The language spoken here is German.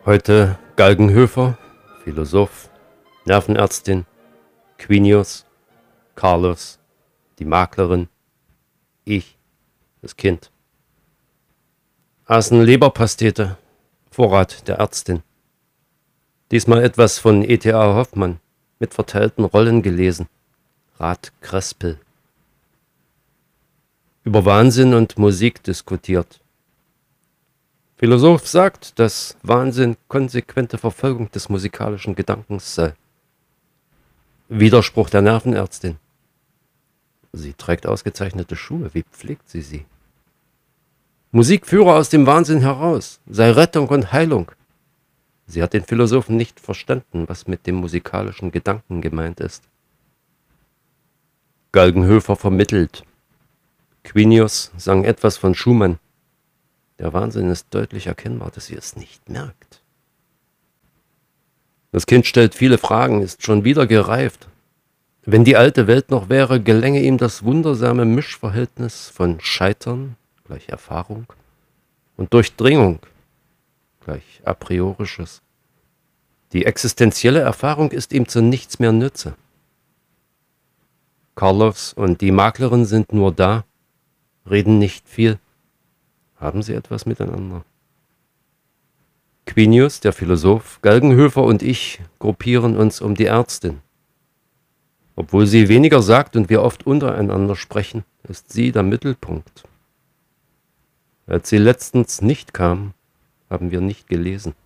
Heute Galgenhöfer, Philosoph, Nervenärztin, Quinius, Carlos, die Maklerin, ich, das Kind. Aßen Leberpastete, Vorrat der Ärztin. Diesmal etwas von E.T.A. Hoffmann, mit verteilten Rollen gelesen. Rat Krespel. Über Wahnsinn und Musik diskutiert. Philosoph sagt, dass Wahnsinn konsequente Verfolgung des musikalischen Gedankens sei. Widerspruch der Nervenärztin. Sie trägt ausgezeichnete Schuhe, wie pflegt sie sie? Musik führe aus dem Wahnsinn heraus, sei Rettung und Heilung. Sie hat den Philosophen nicht verstanden, was mit dem musikalischen Gedanken gemeint ist. Galgenhöfer vermittelt. Quinius sang etwas von Schumann. Der Wahnsinn ist deutlich erkennbar, dass sie es nicht merkt. Das Kind stellt viele Fragen, ist schon wieder gereift. Wenn die alte Welt noch wäre, gelänge ihm das wundersame Mischverhältnis von Scheitern gleich Erfahrung und Durchdringung gleich a priorisches. Die existenzielle Erfahrung ist ihm zu nichts mehr nütze. Carlos und die Maklerin sind nur da, reden nicht viel. Haben sie etwas miteinander? Quinius, der Philosoph, Galgenhöfer und ich gruppieren uns um die Ärztin. Obwohl sie weniger sagt und wir oft untereinander sprechen, ist sie der Mittelpunkt. Als sie letztens nicht kam, haben wir nicht gelesen.